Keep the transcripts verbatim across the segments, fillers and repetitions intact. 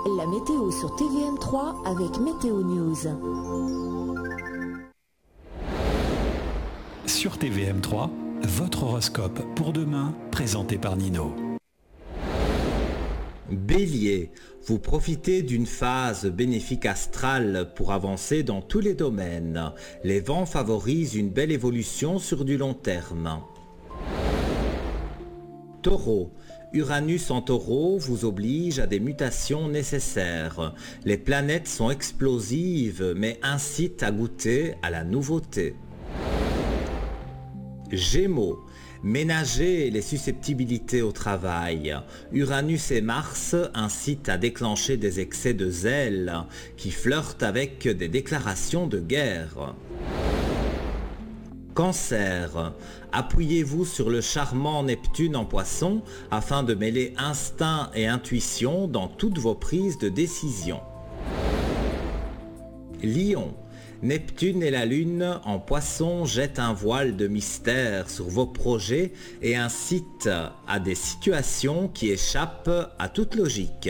La météo sur T V M trois avec Météo News. Sur T V M trois, votre horoscope pour demain, présenté par Nino. Bélier, vous profitez d'une phase bénéfique astrale pour avancer dans tous les domaines. Les vents favorisent une belle évolution sur du long terme. Taureau, Uranus en taureau vous oblige à des mutations nécessaires. Les planètes sont explosives mais incitent à goûter à la nouveauté. Gémeaux, ménagez les susceptibilités au travail. Uranus et Mars incitent à déclencher des excès de zèle qui flirtent avec des déclarations de guerre. Cancer, appuyez-vous sur le charmant Neptune en Poisson afin de mêler instinct et intuition dans toutes vos prises de décision. Lion, Neptune et la Lune en Poisson jettent un voile de mystère sur vos projets et incitent à des situations qui échappent à toute logique.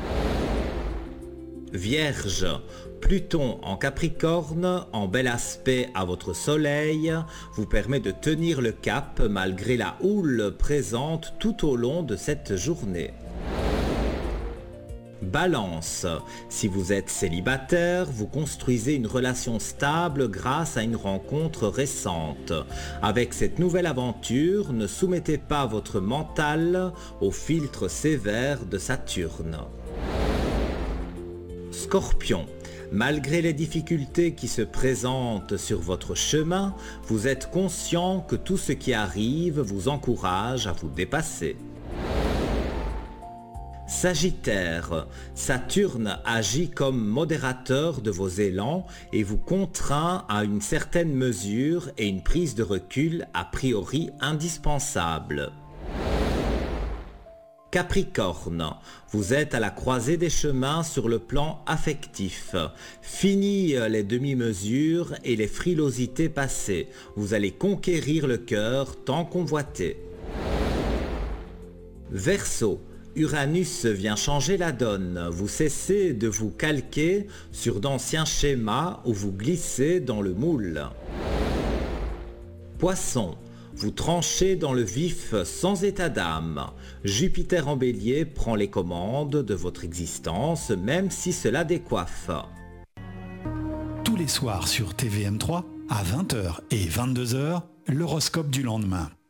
Vierge, Pluton en Capricorne, en bel aspect à votre soleil, vous permet de tenir le cap malgré la houle présente tout au long de cette journée. Balance, si vous êtes célibataire, vous construisez une relation stable grâce à une rencontre récente. Avec cette nouvelle aventure, ne soumettez pas votre mental au filtre sévère de Saturne. Scorpion, malgré les difficultés qui se présentent sur votre chemin, vous êtes conscient que tout ce qui arrive vous encourage à vous dépasser. Sagittaire, Saturne agit comme modérateur de vos élans et vous contraint à une certaine mesure et une prise de recul a priori indispensable. Capricorne, vous êtes à la croisée des chemins sur le plan affectif. Fini les demi-mesures et les frilosités passées. Vous allez conquérir le cœur tant convoité. Verseau, Uranus vient changer la donne. Vous cessez de vous calquer sur d'anciens schémas ou vous glissez dans le moule. Poisson, vous tranchez dans le vif sans état d'âme. Jupiter en bélier prend les commandes de votre existence, même si cela décoiffe. Tous les soirs sur T V M trois, à vingt heures et vingt-deux heures, l'horoscope du lendemain.